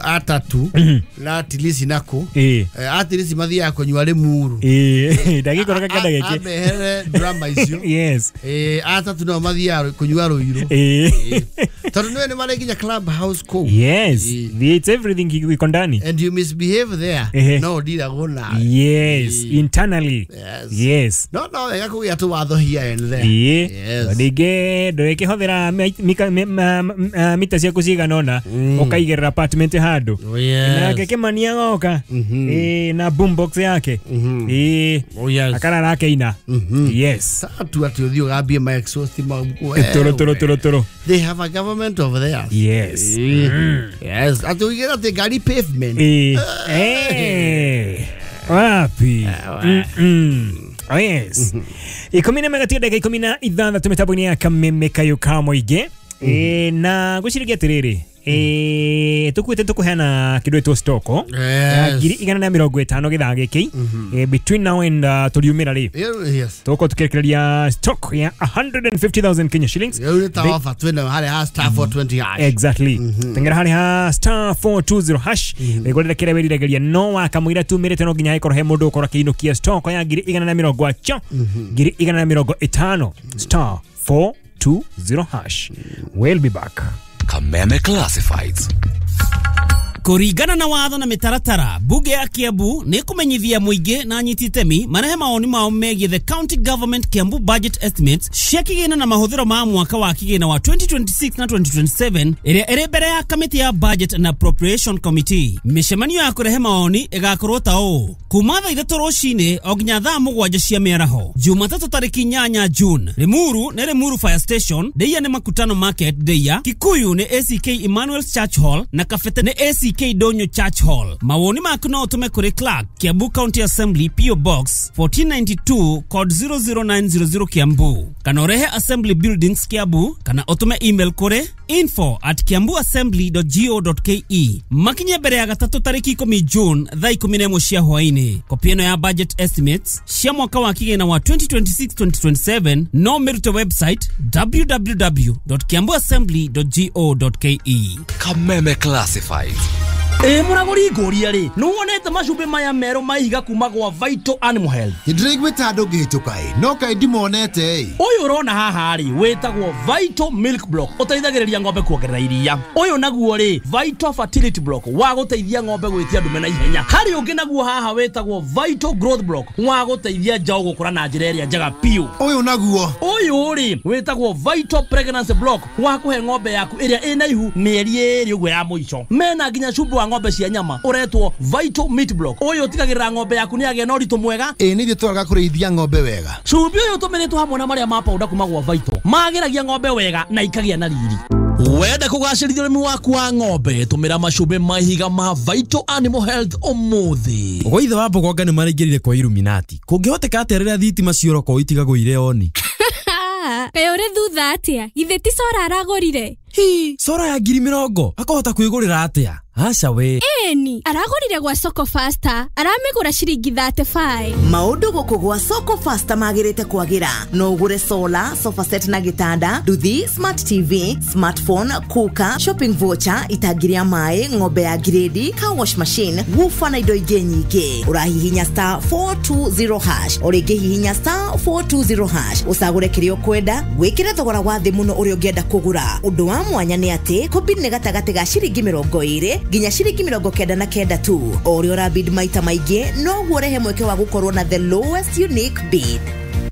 atatu na atilisi nako atilisi mathia konywa rimuru ndagikora kada geke amehere drama icio yes atatu no mathia konywa ruiro tondu no ne mare ginya club house co yes it's everything we condone and you misbehave there no dira gona yes internally yes no ega kugia tu watho here and there yes dige ndeke hothera mita cia kuciga nona ukaigerera apartment hando na keke mania goka na boombox yake akara rake ina yes tatu ati gambie my exhaust toro they have a government over there yes yes ati ugira te gari pavement wapi yes ikomina megatia dakika ikomina idhana tumetabuni ya kameme kayo kamoige na gushirikia tiriri tukwite tukuhana kidu eto stoko giri igana na 50 githage ki between now and tuliumira ri yes toko tukirekeria stock ya 150,000 Kenya shillings you tawafa twena hali ha star 420 hash exactly tengera hali ha star 420 hash begorera kire beriregeria no wakamwira tumirite no ginya ikoro he mundu ukora kiinukia stock ya giri igana na 50 giri igana na 50 star 420 hash we'll be back. Kameme Classifieds. Kurigana na watho na mitaratara buge ya Kiambu ni kumenyithia muingi na nyititemi marehe maoni mao megie the county government Kiambu budget estimates shekigina na mahuthiro ma mwaka wa kigina wa 2026 na 2027 ere mbere ya committee ya budget and appropriation committee mishemanio ya kurehe maoni igakorwo tao kuma thaa 3 rucini oginya thaa 7 cia miaraho Jumatatu tariki 8 June Limuru na Limuru fire station deia ni Makutano market deia Kikuyu ni ACK Emmanuel Church Hall na Kafete ni ACK Donyo Church Hall. Mawoni makuno utume kuri Clark, Kiambu County Assembly, P.O. Box 1492 code 00900 Kiambu. Kanorehe Assembly Buildings Kiambu, kana utume email kuri info@kiambuassembly.go.ke. Makinye bere ya gatatu tariki 10 June thaa 11 cia hwaini. Kopieno ya budget estimates cia mwaka wa kigina wa 2026-2027 no merute website www.kiambuassembly.go.ke. Kameme Classifieds. Muragori goria ri nuwonete macumbi maya mero maiga kuma gwa Vital Animal Health Ndiraigweta andu ngihitukai no kai ndimonete uyu urona haha ri wetagwo Vital Milk Block uteithagiriria ng'ombe kuongerera iria uyu naguo ri Vital Fertility Block wa guteithia ng'ombe gwitia ndume na ihenya hari ungi naguo haha wetagwo Vital Growth Block wa guteithia njau gukura na njira iria njega piu uyu naguo uyu ri wetagwo Vital Pregnancy Block wa kuhe ng'ombe yaku iria ina ihu mieri eri ugwe ya muico mena nginya cubu ng'ombe cia nyama uretwo Vital Meat Block uyu tigagirira ng'ombe yaku ni age no ritu mwega ni thie twaga kurithia ng'ombe wega cubi uyu tumiritwo hamwe na maria ma powder kuma gwa Vital magiragia ng'ombe wega na ikagia na riri wenda kugacirithia urimi waku wa ng'ombe tumira macumbi mahiga ma Vital Animal Health umuthi goithe wa mbogonga ni maraingirire kwa Illuminati kungihoteka aterera thitima cioroko itigago ire oni Kayore thutha atia githe ti sora aragorire sora ya 20,000 akahota kwigurira atia aca we eni aragorire gwa Soko Faster aramigura ciringi 35 maundu guku gwa Soko Faster magirite kwagira no ugure solar sofa set na gitanda duthi smart TV smartphone kuka shopping voucher itagiria mai ng'ombe ya grade car wash machine woofer na indo ingi nyingi urahihinya star 420 hash origihinya star 420 hash usagure kirio kwenda gwikira thogora wa thi muno uri ungienda kugura undu wa mwanya ni ati kombini ni gatagati ga ciringi 20 ginya ciringi 99 tu ori ora bid maita maige no guorehe mweke wa gukorwo na the lowest unique bid